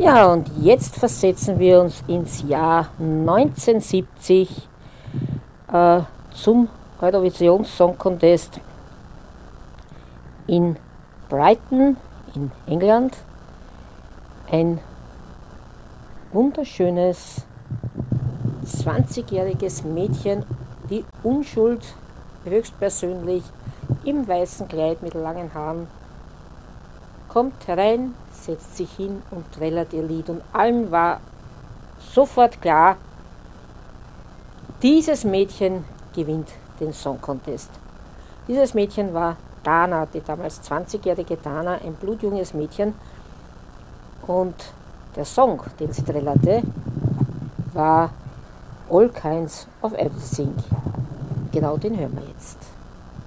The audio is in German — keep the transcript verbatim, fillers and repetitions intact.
Ja, und jetzt versetzen wir uns ins Jahr neunzehnhundertsiebzig äh, zum Eurovision Song Contest in Brighton in England. Ein wunderschönes zwanzigjähriges Mädchen, die Unschuld höchstpersönlich im weißen Kleid mit langen Haaren, kommt herein, setzt sich hin und trällert ihr Lied, und allen war sofort klar, dieses Mädchen gewinnt den Song Contest. Dieses Mädchen war Dana, die damals zwanzigjährige Dana, ein blutjunges Mädchen, und der Song, den sie trällerte, war All Kinds of Everything. Genau den hören wir jetzt.